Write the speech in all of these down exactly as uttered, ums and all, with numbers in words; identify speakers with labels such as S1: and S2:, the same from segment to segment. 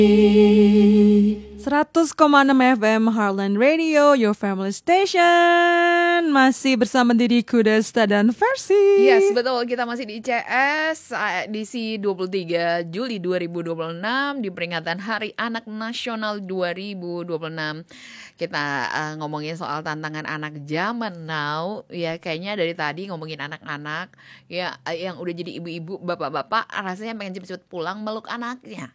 S1: seratus koma enam F M Heartland Radio, your family station. Masih bersama diriku Desta dan Versi.
S2: Yes, betul. Kita masih di I C S, edisi dua puluh tiga Juli dua ribu dua puluh enam, di peringatan Hari Anak Nasional dua ribu dua puluh enam. Kita uh, ngomongin soal tantangan anak zaman now. Ya, kayaknya dari tadi ngomongin anak-anak ya, yang udah jadi ibu-ibu, bapak-bapak, rasanya pengen cepet-cepet pulang meluk anaknya.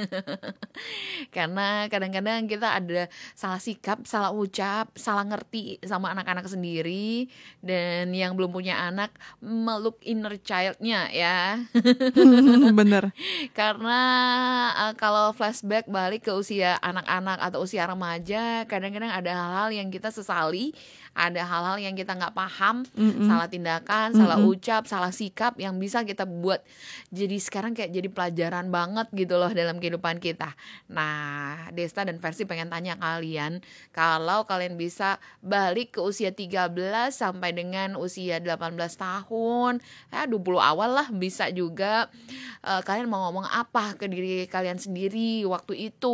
S2: Karena kadang-kadang kita ada salah sikap, salah ucap, salah ngerti sama anak-anak sendiri. Dan yang belum punya anak, meluk inner child-nya ya.
S1: Bener.
S2: Karena uh, kalau flashback balik ke usia anak-anak atau usia remaja, kadang-kadang ada hal-hal yang kita sesali, ada hal-hal yang kita gak paham, Mm-mm. salah tindakan, Mm-mm. salah ucap, salah sikap yang bisa kita buat jadi sekarang kayak jadi pelajaran banget gitu loh dalam kehidupan kita. Nah, Desta dan Versi pengen tanya kalian, kalau kalian bisa balik ke usia tiga belas sampai dengan usia delapan belas tahun, ya dua puluh awal lah bisa juga, uh, kalian mau ngomong apa ke diri kalian sendiri waktu itu?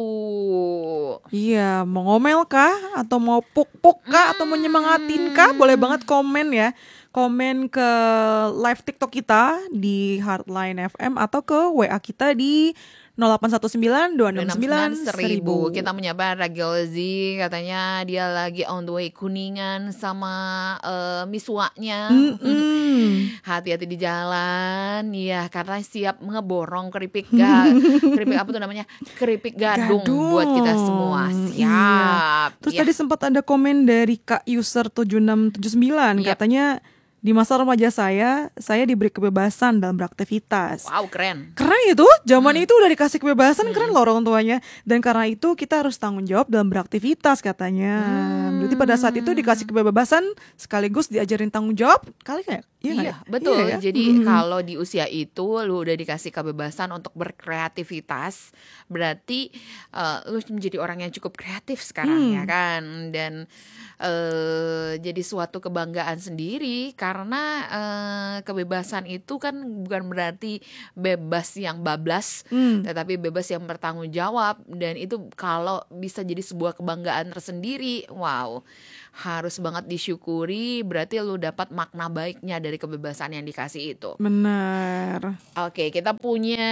S1: Iya, mau ngomel kah? Atau mau puk-puk kah? Hmm. Atau mau nyemangatin kah? Boleh banget komen ya. Komen ke live TikTok kita di Heartline F M atau ke W A kita di nol delapan satu sembilan dua enam sembilan seribu.
S2: Kita menyapa Ragil Z, katanya dia lagi on the way Kuningan sama uh, miswanya. Hati-hati di jalan ya, karena siap ngeborong keripik ga, keripik apa tuh namanya? Keripik gadung, gadung. Buat kita semua. Siap. Iya.
S1: Terus
S2: ya.
S1: Tadi sempat ada komen dari Kak User tujuh enam tujuh sembilan, yep. Katanya di masa remaja saya, saya diberi kebebasan dalam beraktivitas.
S2: Wow, keren.
S1: Keren itu, zaman hmm. itu udah dikasih kebebasan, hmm. keren loh orang tuanya. Dan karena itu kita harus tanggung jawab dalam beraktivitas katanya. Hmm. Berarti pada saat itu dikasih kebebasan sekaligus diajarin tanggung jawab, kali kayak
S2: Iya, iya betul. Iya, ya? Jadi hmm. kalau di usia itu lu udah dikasih kebebasan untuk berkreativitas, berarti uh, lu menjadi orang yang cukup kreatif sekarang hmm. ya kan. Dan uh, jadi suatu kebanggaan sendiri, karena uh, kebebasan itu kan bukan berarti bebas yang bablas, hmm. tetapi bebas yang bertanggung jawab. Dan itu kalau bisa jadi sebuah kebanggaan tersendiri, wow, harus banget disyukuri. Berarti lu dapat makna baiknya dari kebebasan yang dikasih itu.
S1: Benar.
S2: Oke, kita punya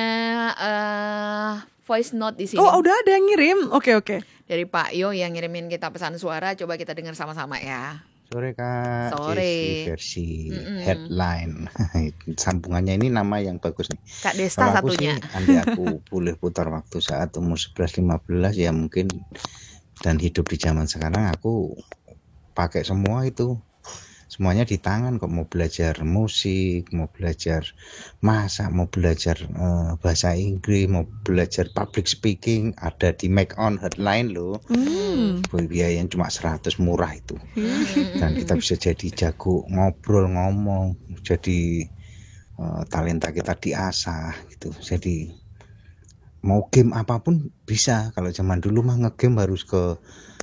S2: uh, voice note di sini.
S1: Oh, udah ada yang ngirim. Oke, oke.
S2: Dari Pak Yo yang ngirimin kita pesan suara. Coba kita dengar sama-sama ya.
S3: Sore Kak.
S2: Sore.
S3: Versi Mm-mm. Headline. Sambungannya ini nama yang bagus nih.
S2: Kak Desta
S3: kalau
S2: satunya.
S3: Aku sih, andai aku boleh putar waktu saat umur sebelas lima belas ya mungkin, dan hidup di zaman sekarang, aku pakai semua itu. Semuanya di tangan kok. Mau belajar musik, mau belajar masak, mau belajar uh, bahasa Inggris, mau belajar public speaking, ada di Make On Headline loh. Hmm. Biaya yang cuma seratus, murah itu. Dan kita bisa jadi jago ngobrol, ngomong, jadi uh, talenta kita diasah gitu. Jadi mau game apapun bisa. Kalau zaman dulu mah ngegame harus ke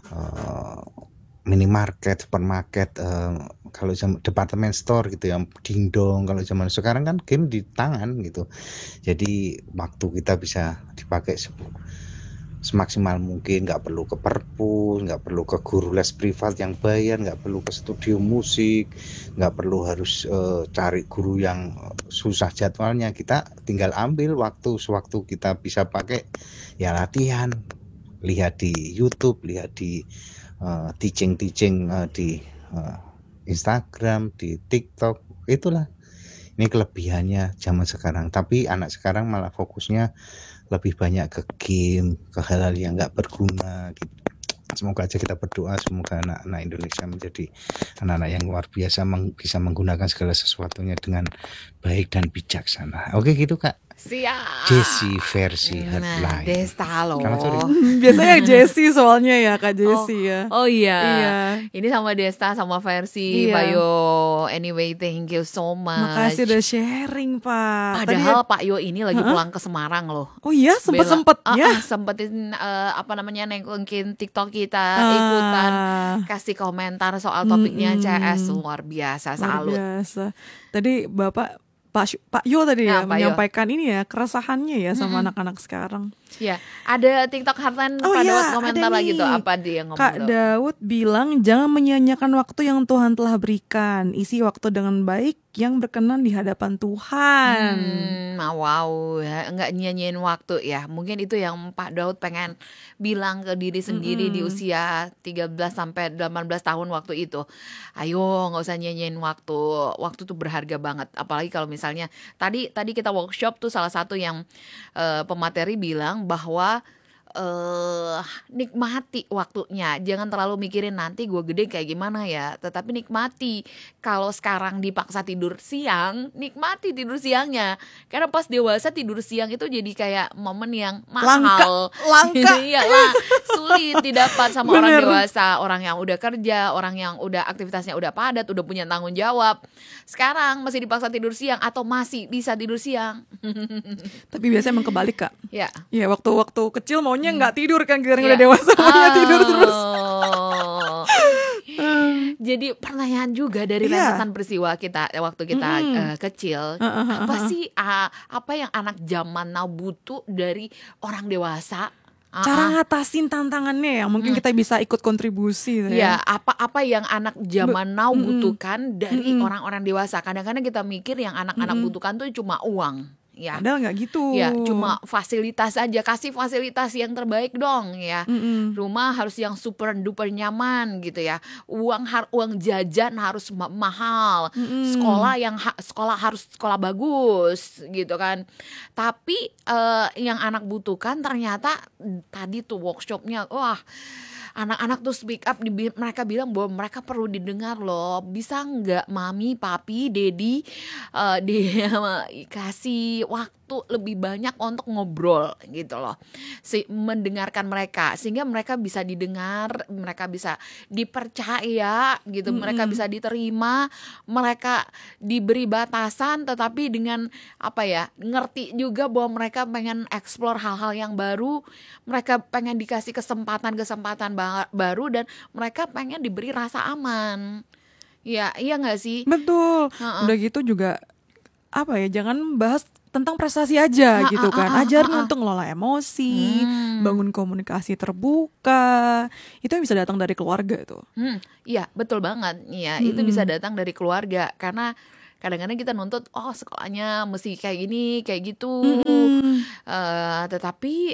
S3: uh, minimarket, supermarket, uh, kalau zaman department store gitu ya, dingdong. Kalau zaman sekarang kan game di tangan gitu. Jadi waktu kita bisa dipakai semaksimal mungkin, nggak perlu ke perpus, nggak perlu ke guru les privat yang bayar, nggak perlu ke studio musik, nggak perlu harus uh, cari guru yang susah jadwalnya. Kita tinggal ambil waktu sewaktu kita bisa pakai, ya latihan, lihat di YouTube, lihat di Uh, teaching-teaching uh, di uh, Instagram, di TikTok. Itulah, ini kelebihannya zaman sekarang. Tapi anak sekarang malah fokusnya lebih banyak ke game, ke hal-hal yang gak berguna gitu. Semoga aja kita berdoa, semoga anak-anak Indonesia menjadi anak-anak yang luar biasa, meng- bisa menggunakan segala sesuatunya dengan baik dan bijaksana. Oke gitu Kak.
S2: Siap.
S3: Jessie Versi Headline.
S2: Nah, Desta loh.
S1: Biasanya Jessie soalnya ya Kak Jessie
S2: oh,
S1: ya.
S2: Oh iya.
S1: iya.
S2: Ini sama Desta sama Versi. Iya. Pak Yo. Anyway, thank you so much.
S1: Makasih udah sharing Pak.
S2: Padahal
S1: Tadi,
S2: Pak Yo ini lagi uh-huh. pulang ke Semarang loh.
S1: Oh iya, sempet-sempetnya.
S2: Uh, uh, sempetin uh, apa namanya nengokin TikTok kita, uh. ikutan kasih komentar soal topiknya mm-hmm. C S. Luar biasa, salut.
S1: Luar biasa. Tadi Bapak Pak Pak Yo tadi ya
S2: Nah, Pak Yo.
S1: menyampaikan ini ya keresahannya ya sama
S2: Mm-mm.
S1: anak-anak sekarang.
S2: Ya, ada TikTok Heartline
S1: Oh
S2: Pak
S1: iya,
S2: Daud
S1: ada
S2: komentar lagi
S1: nih.
S2: tuh, apa dia ngomong
S1: Kak
S2: tuh?
S1: Daud bilang jangan menyia-nyiakan waktu yang Tuhan telah berikan. Isi waktu dengan baik yang berkenan di hadapan Tuhan.
S2: Hmm, wow, ya, nggak nyanyiin waktu ya. Mungkin itu yang Pak Daud pengen bilang ke diri sendiri di
S1: Mm-mm.
S2: usia tiga belas sampai delapan belas tahun waktu itu. Ayo, nggak usah nyanyiin waktu. Waktu tuh berharga banget. Apalagi kalau misalnya tadi tadi kita workshop tuh salah satu yang eh, pemateri bilang bahwa eh nikmati waktunya, jangan terlalu mikirin nanti gue gede kayak gimana ya, tetapi nikmati. Kalau sekarang dipaksa tidur siang, nikmati tidur siangnya, karena pas dewasa tidur siang itu jadi kayak momen yang mahal,
S1: Langka.
S2: iyalah, sulit didapat sama orang
S1: Bener.
S2: dewasa, orang yang udah kerja, orang yang udah aktivitasnya udah padat, udah punya tanggung jawab. Sekarang masih dipaksa tidur siang atau masih bisa tidur siang.
S1: Tapi biasanya emang kebalik Kak.
S2: Ya.
S1: Ya waktu-waktu kecil maunya nggak tidur kan, gara udah dewasa maunya
S2: Oh.
S1: tidur terus.
S2: Jadi pertanyaan juga dari
S1: Iya.
S2: rentetan peristiwa kita waktu kita
S1: Mm-mm.
S2: eh, kecil,
S1: Uh, uh, uh,
S2: apa
S1: uh.
S2: sih ah, apa yang anak zaman now butuh dari orang dewasa? Ah,
S1: Cara
S2: ah.
S1: ngatasin tantangannya yang mungkin kita bisa ikut kontribusi gitu
S2: Ya,
S1: ya.
S2: apa-apa yang anak zaman now
S1: mm-mm.
S2: butuhkan dari
S1: Mm-mm.
S2: orang-orang dewasa. Kadang-kadang kita mikir yang anak-anak
S1: Mm-mm.
S2: butuhkan tuh cuma uang, ya.
S1: Padahal nggak gitu.
S2: Ya, cuma fasilitas aja, kasih fasilitas yang terbaik dong ya.
S1: Mm-mm.
S2: Rumah harus yang super duper nyaman gitu ya. Uang har uang jajan harus ma- mahal.
S1: Mm-mm.
S2: Sekolah yang ha- sekolah harus sekolah bagus gitu kan. Tapi eh, yang anak butuhkan ternyata tadi tuh workshopnya, wah, anak-anak tuh speak up, di, mereka bilang bahwa mereka perlu didengar loh. Bisa nggak mami, papi, dedi uh, dia kasih waktu lebih banyak untuk ngobrol gitu loh, si mendengarkan mereka sehingga mereka bisa didengar, mereka bisa dipercaya gitu,
S1: Mm-mm.
S2: mereka bisa diterima, mereka diberi batasan tetapi dengan apa ya, ngerti juga bahwa mereka pengen explore hal-hal yang baru, mereka pengen dikasih kesempatan-kesempatan ba- baru dan mereka pengen diberi rasa aman. Ya, iya nggak sih?
S1: Betul.
S2: Uh-uh.
S1: Udah gitu juga apa ya, jangan bahas tentang prestasi aja
S2: Ah,
S1: gitu
S2: ah,
S1: kan.
S2: ah, ah,
S1: Ajarin
S2: ah, ah.
S1: untuk ngelola emosi,
S2: Hmm.
S1: bangun komunikasi terbuka. Itu yang bisa datang dari keluarga tuh.
S2: Hmm, iya betul banget. Iya, itu
S1: Mm-mm.
S2: bisa datang dari keluarga karena kadang-kadang kita nuntut, oh sekolahnya mesti kayak gini, kayak gitu.
S1: Mm-mm.
S2: Eh, tetapi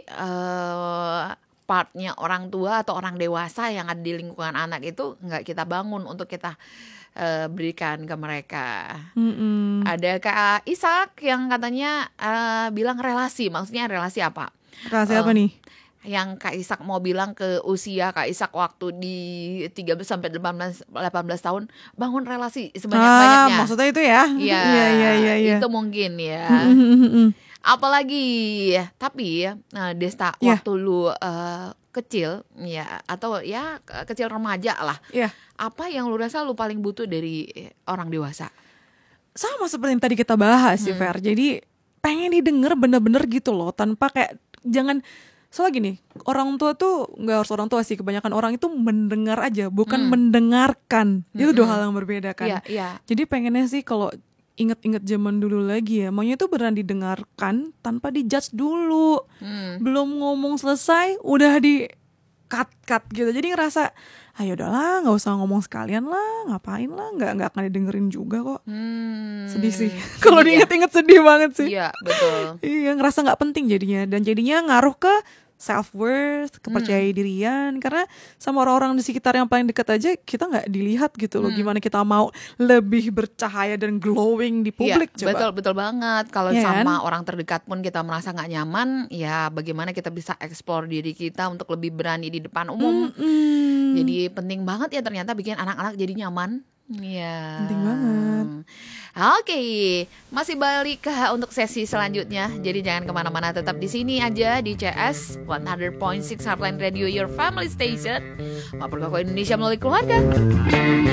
S2: eh, partnya orang tua atau orang dewasa yang ada di lingkungan anak itu nggak kita bangun untuk kita eh, berikan ke mereka.
S1: Mm-mm.
S2: Ada Kak Ishak yang katanya eh, bilang relasi, maksudnya relasi apa?
S1: Rahasia apa
S2: Eh,
S1: nih?
S2: Yang Kak Ishak mau bilang ke usia Kak Ishak waktu di tiga belas sampai delapan belas delapan belas tahun, bangun relasi sebanyak-banyaknya.
S1: Ah, maksudnya itu ya?
S2: Iya,
S1: Iya, iya, iya, iya.
S2: itu mungkin ya.
S1: Mm-mm.
S2: Apalagi, tapi nah, Desta,
S1: Ya.
S2: waktu lu eh, kecil ya atau ya ke- kecil remaja lah,
S1: Iya.
S2: apa yang lu rasa lu paling butuh dari orang dewasa?
S1: Sama seperti yang tadi kita bahas sih,
S2: Hmm.
S1: Fer. Jadi pengen didengar bener-bener gitu loh, tanpa kayak jangan. Soalnya gini, orang tua tuh nggak harus orang tua sih, kebanyakan orang itu mendengar aja, bukan
S2: Hmm.
S1: mendengarkan. Itu dua
S2: Mm-mm.
S1: hal yang berbeda kan.
S2: Iya, iya.
S1: Jadi pengennya sih kalau inget-inget zaman dulu lagi ya, maunya tuh beneran didengarkan tanpa dijudge dulu.
S2: Hmm.
S1: Belum ngomong selesai udah di cut-cut gitu. Jadi ngerasa, ayo udahlah, nggak usah ngomong sekalian lah, ngapain lah, nggak nggak akan didengerin juga kok.
S2: Hmm.
S1: Sedih sih. Kalau
S2: Sedih ya?
S1: diinget-inget sedih banget sih.
S2: Iya, betul.
S1: Iya, ngerasa nggak penting jadinya, dan jadinya ngaruh ke self worth, kepercayaan
S2: Hmm.
S1: dirian. Karena sama orang-orang di sekitar yang paling dekat aja kita nggak dilihat gitu loh.
S2: Hmm.
S1: Gimana kita mau lebih bercahaya dan glowing di publik,
S2: Iya,
S1: coba.
S2: betul betul banget. Kalau
S1: Iya kan?
S2: sama orang terdekat pun kita merasa nggak nyaman, ya bagaimana kita bisa explore diri kita untuk lebih berani di depan umum.
S1: Mm-mm.
S2: Jadi penting banget ya ternyata bikin anak-anak jadi nyaman. Iya.
S1: Penting banget.
S2: Oke, masih balik ke untuk sesi selanjutnya. Jadi jangan kemana-mana, tetap di sini aja di C S seratus koma enam Heartline Radio, your family station. Ngobrol Koko Indonesia melalui keluarga.